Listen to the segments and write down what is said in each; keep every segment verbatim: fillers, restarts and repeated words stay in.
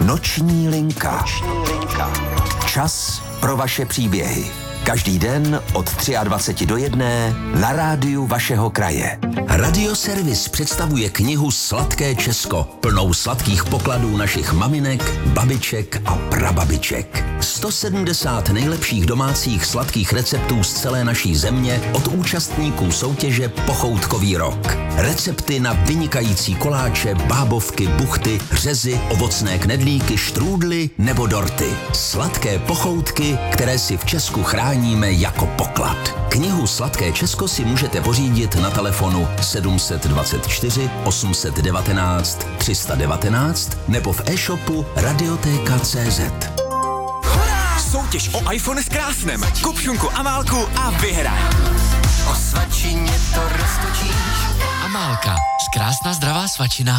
Noční linka. Noční linka. Čas pro vaše příběhy. Každý den od dvacet tři do jedné na rádiu vašeho kraje. Radioservis představuje knihu Sladké Česko, plnou sladkých pokladů našich maminek, babiček a prababiček. sto sedmdesát nejlepších domácích sladkých receptů z celé naší země od účastníků soutěže Pochoutkový rok. Recepty na vynikající koláče, bábovky, buchty, řezy, ovocné knedlíky, štrůdly nebo dorty. Sladké pochoutky, které si v Česku chráníme jako poklad. Knihu Sladké Česko si můžete pořídit na telefonu sedm dvacet čtyři osm jedna devět tři jedna devět nebo v e-shopu radiotéka tečka cé zet. Soutěž o iPhone s krásnem. Kup šunku Amálku a vyhraj. O svačině to roztočíš. Amálka, krásná zdravá svačina.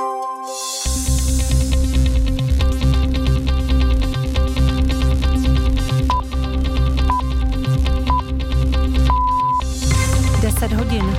deset hodin.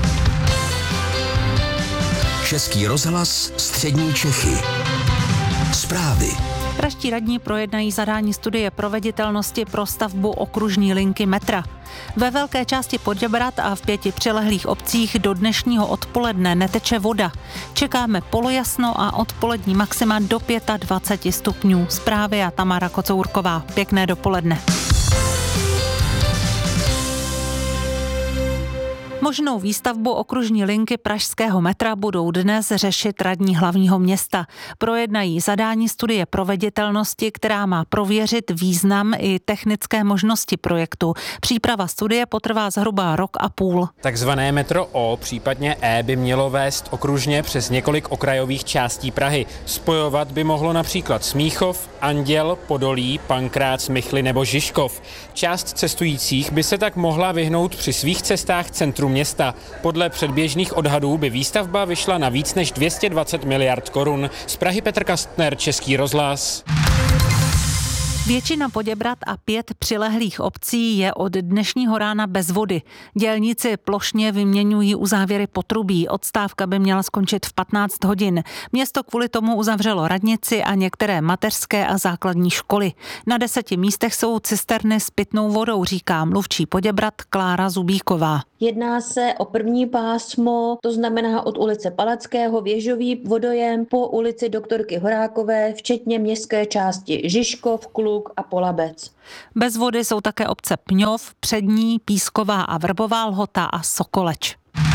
Český rozhlas, střední Čechy. Zprávy. Pražští radní projednají zadání studie proveditelnosti pro stavbu okružní linky metra. Ve velké části Poděbrad a v pěti přilehlých obcích do dnešního odpoledne neteče voda. Čekáme polojasno a odpolední maxima do dvacet pět stupňů. Zprávy a Tamara Kocourková. Pěkné dopoledne. Možnou výstavbu okružní linky pražského metra budou dnes řešit radní hlavního města. Projednají zadání studie proveditelnosti, která má prověřit význam i technické možnosti projektu. Příprava studie potrvá zhruba rok a půl. Takzvané metro O, případně E, by mělo vést okružně přes několik okrajových částí Prahy. Spojovat by mohlo například Smíchov, Anděl, Podolí, Pankrác, Michly nebo Žižkov. Část cestujících by se tak mohla vyhnout při svých cestách centru města. Podle předběžných odhadů by výstavba vyšla na víc než dvě stě dvacet miliard korun. Z Prahy Petr Kastner, Český rozhlas. Většina Poděbrad a pět přilehlých obcí je od dnešního rána bez vody. Dělníci plošně vyměňují uzávěry potrubí. Odstávka by měla skončit v patnáct hodin. Město kvůli tomu uzavřelo radnici a některé mateřské a základní školy. Na deseti místech jsou cisterny s pitnou vodou, říká mluvčí Poděbrad Klára Zubíková. Jedná se o první pásmo, to znamená od ulice Palackého, Věžový vodojem po ulici Doktorky Horákové, včetně městské části Žižkov, Kluk a Polabec. Bez vody jsou také obce Pňov, Přední, Písková a Vrbová Lhota a Sokoleč.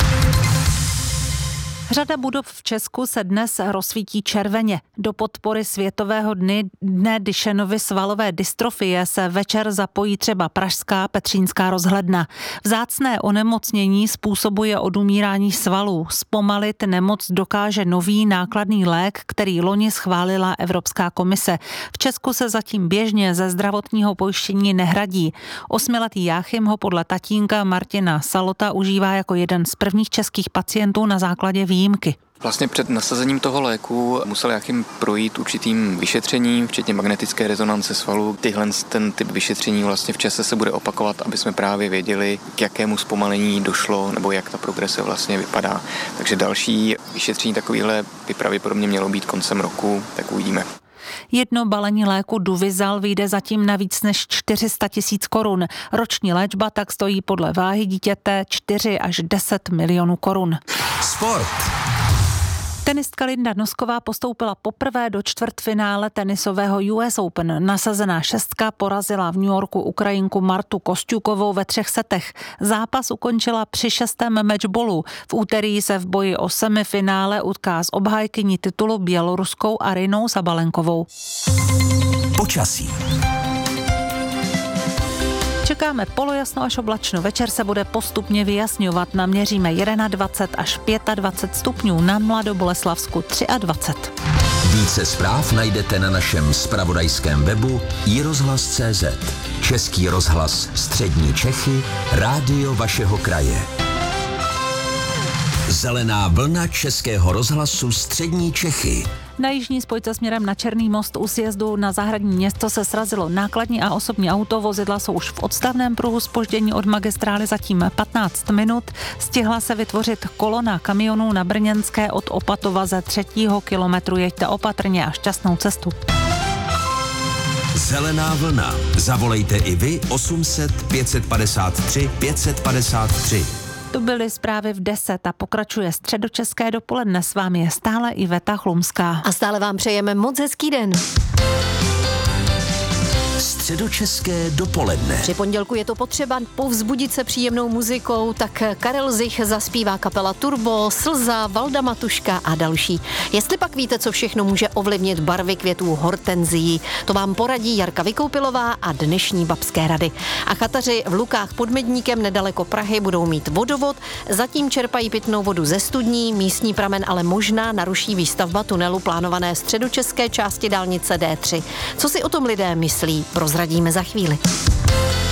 Řada budov v Česku se dnes rozsvítí červeně. Do podpory Světového dny, dne Duchennovy svalové dystrofie se večer zapojí třeba pražská Petřínská rozhledna. Vzácné onemocnění způsobuje odumírání svalů. Zpomalit nemoc dokáže nový nákladný lék, který loni schválila Evropská komise. V Česku se zatím běžně ze zdravotního pojištění nehradí. Osmiletý Jáchym ho podle tatínka Martina Salota užívá jako jeden z prvních českých pacientů na základě výjimky. Vlastně před nasazením toho léku musel Jáchym projít určitým vyšetřením, včetně magnetické rezonance svalů. Tyhle ten typ vyšetření vlastně v čase se bude opakovat, aby jsme právě věděli, k jakému zpomalení došlo nebo jak ta progrese vlastně vypadá. Takže další vyšetření takovýhle by pravděpodobně mělo být koncem roku, tak uvidíme. Jedno balení léku Duvizal vyjde zatím na víc než čtyři sta tisíc korun. Roční léčba tak stojí podle váhy dítěte čtyři až deset milionů korun. Sport. Tenistka Linda Nosková postoupila poprvé do čtvrtfinále tenisového U S Open. Nasazená šestka porazila v New Yorku Ukrajinku Martu Kosťukovou ve třech setech. Zápas ukončila při šestém matchballu. V úterý se v boji o semifinále utká s obhájkyní titulu běloruskou Arinou Sabalenkovou. Počasí. Čekáme polojasno až oblačno. Večer se bude postupně vyjasňovat. Naměříme dvacet jedna až dvacet pět stupňů, na Mladoboleslavsku dvacet tři. Více zpráv najdete na našem zpravodajském webu i rozhlas tečka cé zet. Český rozhlas, střední Čechy, rádio vašeho kraje. Zelená vlna Českého rozhlasu střední Čechy. Na jižní spojce směrem na Černý most u sjezdu na Zahradní město se srazilo nákladní a osobní auto. Vozidla jsou už v odstavném pruhu, zpoždění od magistrály zatím patnáct minut. Stihla se vytvořit kolona kamionů na Brněnské od Opatova ze třetího kilometru. Jeďte opatrně a šťastnou cestu. Zelená vlna. Zavolejte i vy osm set pět padesát tři pět padesát tři. To byly zprávy v deset a pokračuje Středočeské dopoledne. S vámi je stále Iveta Chlumská. A stále vám přejeme moc hezký den. Středočeské dopoledne. Při pondělku je to potřeba povzbudit se příjemnou muzikou, tak Karel Zich zaspívá kapela Turbo, Slza, Valda Matuška a další. Jestli pak víte, co všechno může ovlivnit barvy květů hortenzií, to vám poradí Jarka Vykoupilová a dnešní babské rady. A chataři v Lukách pod Medníkem nedaleko Prahy budou mít vodovod, zatím čerpají pitnou vodu ze studní, místní pramen ale možná naruší výstavba tunelu plánované středočeské části dálnice D tři. Co si o tom lidé myslí, prozradíme za chvíli.